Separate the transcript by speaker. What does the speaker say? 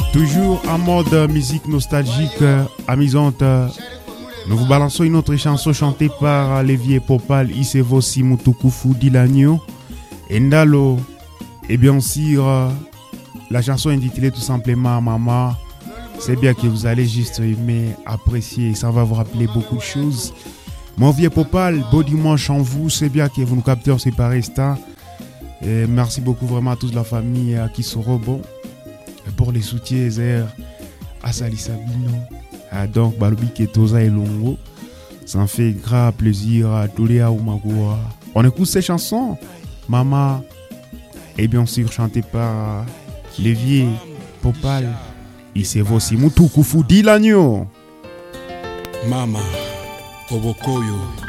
Speaker 1: Toujours en mode musique nostalgique, amusante. Nous vous balançons une autre chanson chantée par Lévier Popal, Isevo Simutukufu Dilanyo, Endalo. Et bien sûr, la chanson intitulée tout simplement Mama. C'est bien que vous allez juste aimer, apprécier. Ça va vous rappeler beaucoup de choses. Mon vieux Popal, beau dimanche en vous. C'est bien que vous nous captez aussi par instant. Et merci beaucoup vraiment à toute la famille qui seront bons. Pour les soutiens, à Sali Sabino, donc Balubi Ketoza et Longo. Ça me fait grand plaisir à tous les Aoumagoua. On écoute ces chansons, Mama, et bien sûr chantée par Lévier Popal. Isevo Simutukufu Dilanyo.
Speaker 2: Mama, Obokoyo.